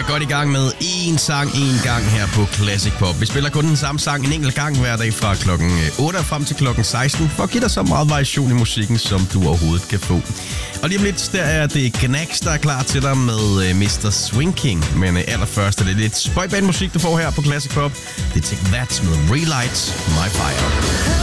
godt i gang med én sang én gang her på Classic Pop. Vi spiller kun den samme sang en enkelt gang hver dag fra klokken 8 og frem til klokken 16, for at give dig så meget variation i musikken, som du overhovedet kan få. Og lige om lidt, der er det Gnags, der er klar til dig med Mr. Swing King. Men allerførst er det lidt boyband-musik, du får her på Classic Pop. Det er Take That med Relight My Fire.